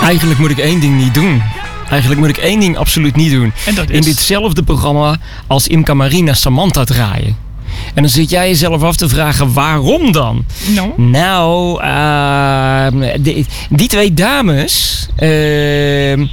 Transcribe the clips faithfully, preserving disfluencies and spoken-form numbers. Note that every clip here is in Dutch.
Eigenlijk moet ik één ding niet doen. Eigenlijk moet ik één ding absoluut niet doen. En dat is? In ditzelfde programma als Imca Marina Samantha draaien. En dan zit jij jezelf af te vragen, waarom dan? No. Nou, uh, die, die twee dames, uh,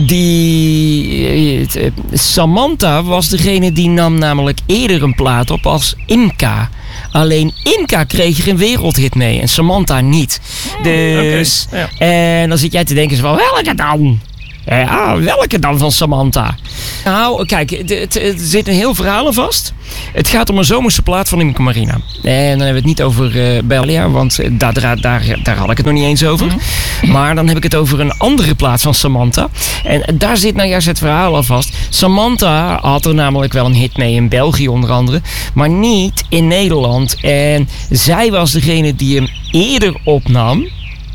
die, uh, Samantha was degene die nam namelijk eerder een plaat op als Imca. Alleen Imca kreeg er een wereldhit mee en Samantha niet. Dus, okay, ja. En dan zit jij te denken, van, welke dan? Ja, welke dan van Samantha? Nou, kijk, er zit een heel verhaal aan vast. Het gaat om een zomerse plaat van Imca Marina. En dan hebben we het niet over uh, Belgia, want daar, daar, daar, daar had ik het nog niet eens over. Mm-hmm. Maar dan heb ik het over een andere plaat van Samantha. En daar zit nou juist het verhaal aan vast. Samantha had er namelijk wel een hit mee in België onder andere, maar niet in Nederland. En zij was degene die hem eerder opnam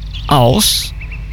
als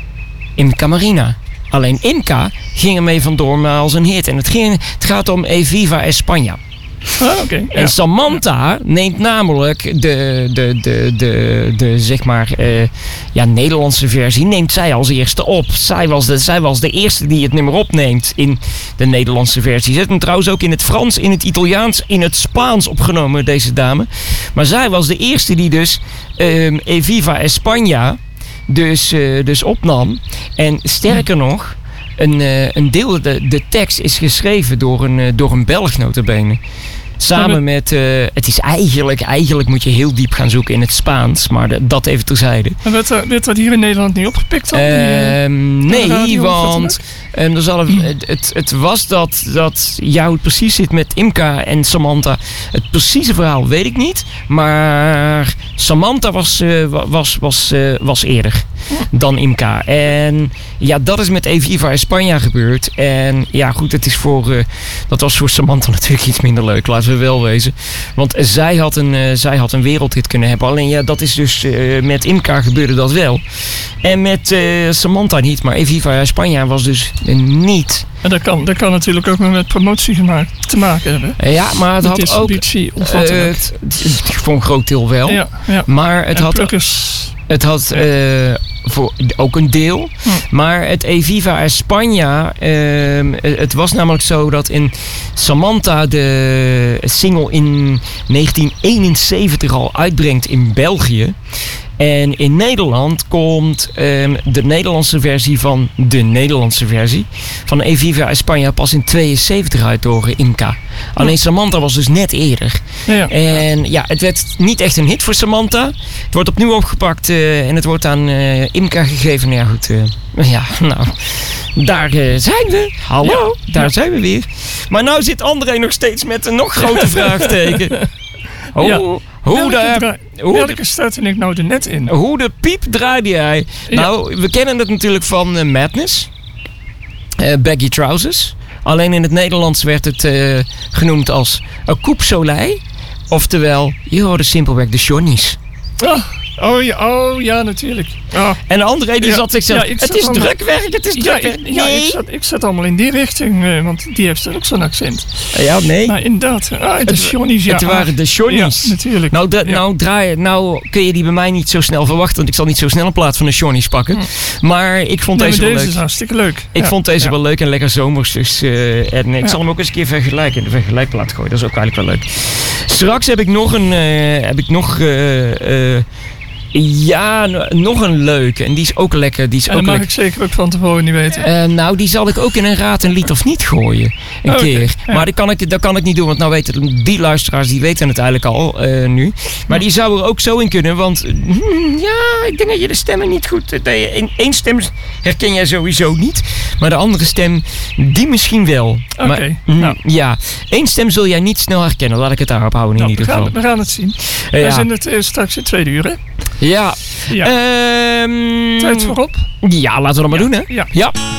Imca Marina. Alleen Imca ging ermee vandoor maar als een hit. En het, ging, het gaat om Eviva España. Oh, okay, en ja. Samantha neemt namelijk de, de, de, de, de zeg maar, uh, ja, Nederlandse versie neemt zij als eerste op. Zij was, de, zij was de eerste die het nummer opneemt in de Nederlandse versie. Ze heeft hem trouwens ook in het Frans, in het Italiaans, in het Spaans opgenomen, deze dame. Maar zij was de eerste die dus um, Eviva España dus, uh, dus opnam. En sterker nog, een, uh, een deel, de, de tekst is geschreven door een, uh, door een Belg nota bene. Samen met, uh, het is eigenlijk, eigenlijk moet je heel diep gaan zoeken in het Spaans, maar de, dat even terzijde. En werd, uh, werd dat hier in Nederland niet opgepikt dan? Uh, nee, want um, er zal een, het, het, het was dat, dat, ja, hoe het precies zit met Imca en Samantha. Het precieze verhaal weet ik niet, maar Samantha was, uh, was, was, uh, was eerder dan Imca. En ja, dat is met Eviva España gebeurd. En ja, goed, het is voor, uh, dat was voor Samantha natuurlijk iets minder leuk, laten we wel wezen. Want zij had een, uh, zij had een wereldhit kunnen hebben. Alleen ja, dat is dus, uh, met Imca gebeurde dat wel. En met uh, Samantha niet, maar Eviva España was dus uh, niet. En dat kan, dat kan natuurlijk ook met promotie gemaakt, te maken hebben. Ja, maar het met had ook... Of wat uh, het, voor een groot deel wel. Ja, ja. Maar het en had... Plukkers. Het had uh, voor ook een deel. Hm. Maar het Eviva España, uh, het was namelijk zo dat in Samantha de single in negentien eenenzeventig al uitbrengt in België. En in Nederland komt um, de Nederlandse versie van de Nederlandse versie van Eviva España pas in tweeënzeventig uit door Imca. Alleen Samantha was dus net eerder. Ja, ja. En ja, het werd niet echt een hit voor Samantha. Het wordt opnieuw opgepakt uh, en het wordt aan uh, Imca gegeven. Ja goed, uh, ja, nou, daar uh, zijn we. Hallo, ja. daar ja. zijn we weer. Maar nou zit André nog steeds met een nog groter vraagteken. Oh, ja. Hoe welke, de, dra- hoe welke de, startte ik nou er net in? Hoe de piep draaide jij? Ja. Nou, we kennen het natuurlijk van uh, Madness. Uh, baggy trousers. Alleen in het Nederlands werd het uh, genoemd als een coupe soleil. Oftewel, je hoorde simpelweg de Johnny's. Oh, oh, ja, oh ja, natuurlijk. Oh. En André die ja, zat zichzelf... Ja, het is allemaal, drukwerk, het is ja, drukwerk. Ik, ja, nee. ik, zat, ik zat allemaal in die richting, uh, want die heeft ook zo'n accent. Ja, nee. Maar inderdaad, ah, de het, Johnny's, ja. Het waren de Johnny's. Ja, natuurlijk. Nou, de, ja. nou, draai, nou kun je die bij mij niet zo snel verwachten, want ik zal niet zo snel een plaat van de Johnny's pakken. Hm. Maar ik vond nee, deze maar wel deze leuk. is hartstikke leuk. Ik ja. vond deze ja. wel leuk en lekker zomers. Dus, uh, en ik ja. zal hem ook eens een keer vergelijken. De vergelijkplaat gooien, dat is ook eigenlijk wel leuk. Straks heb ik nog een... Uh, heb ik nog... Uh, uh, Ja, nog een leuke. En die is ook lekker. Die is en ook dat mag lekker. ik zeker ook van tevoren niet weten. Uh, nou, die zal ik ook in een raad en lied of niet gooien. Een oh, keer. Okay, ja. Maar dat kan, ik, dat kan ik niet doen. Want nou weten die luisteraars, die weten het eigenlijk al uh, nu. Maar die zou er ook zo in kunnen. Want hmm, ja, ik denk dat je de stemmen niet goed... In één stem herken jij sowieso niet. Maar de andere stem, die misschien wel. Oké. Okay, mm, nou. Ja, één stem zul jij niet snel herkennen. Laat ik het daarop houden in nou, ieder we geval. Gaan, we gaan het zien. Uh, we ja. zijn het uh, straks in tweede uur, hè? Ja. ja. Um, Tijd voorop? Ja, laten we dat maar ja. doen, hè? Ja. ja.